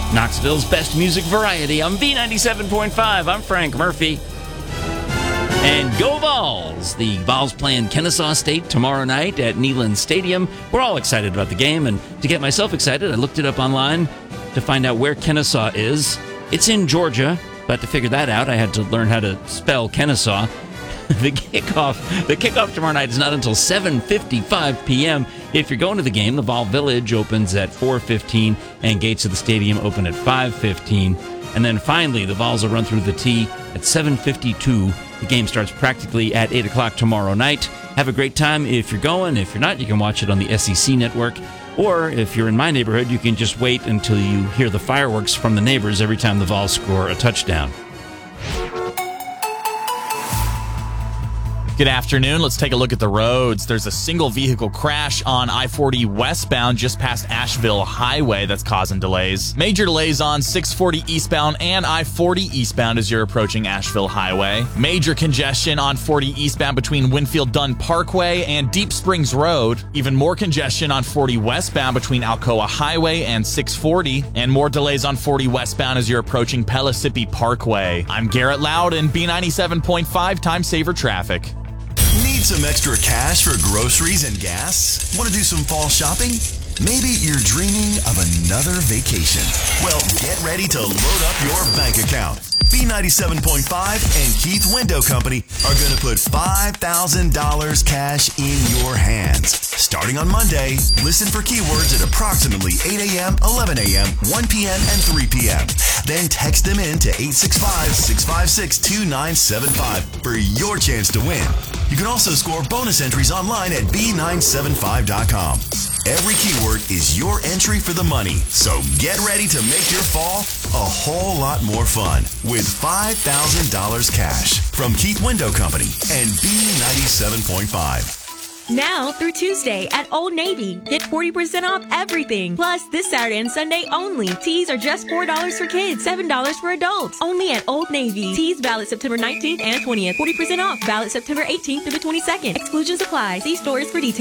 Knoxville's best music variety on B97.5. I'm Frank Murphy. And go Vols! The Vols playing Kennesaw State tomorrow night at Neyland Stadium. We're all excited about the game, and to get myself excited, I looked it up online to find out where Kennesaw is. It's in Georgia, but to figure that out, I had to learn how to spell Kennesaw. The kickoff tomorrow night is not until 7:55 p.m. If you're going to the game, the Vol Village opens at 4:15 and gates of the stadium open at 5:15. And then finally, the Vols will run through the tee at 7:52. The game starts practically at 8 o'clock tomorrow night. Have a great time if you're going. If you're not, you can watch it on the SEC network. Or if you're in my neighborhood, you can just wait until you hear the fireworks from the neighbors every time the Vols score a touchdown. Good afternoon. Let's take a look at the roads. There's a single vehicle crash on I-40 westbound just past Asheville Highway that's causing delays. Major delays on 640 eastbound and I-40 eastbound as you're approaching Asheville Highway. Major congestion on 40 eastbound between Winfield Dunn Parkway and Deep Springs Road. Even more congestion on 40 westbound between Alcoa Highway and 640. And more delays on 40 westbound as you're approaching Pellissippi Parkway. I'm Garrett Loudon, B97.5 Time Saver Traffic. Need some extra cash for groceries and gas? Want to do some fall shopping? Maybe you're dreaming of another vacation. Well, get ready to load up your bank account. B97.5 and Keith Window Company are going to put $5,000 cash in your hands. Starting on Monday, listen for keywords at approximately 8 a.m., 11 a.m., 1 p.m., and 3 p.m. Then text them in to 865-656-2975 for your chance to win. You can also score bonus entries online at B975.com. Every keyword is your entry for the money, so get ready to make your fall a whole lot more fun with $5,000 cash from Keith Window Company and B97.5. Now through Tuesday at Old Navy. Get 40% off everything. Plus, this Saturday and Sunday only. Tees are just $4 for kids, $7 for adults. Only at Old Navy. Tees valid September 19th and 20th. 40% off. Valid September 18th through the 22nd. Exclusions apply. See stores for details.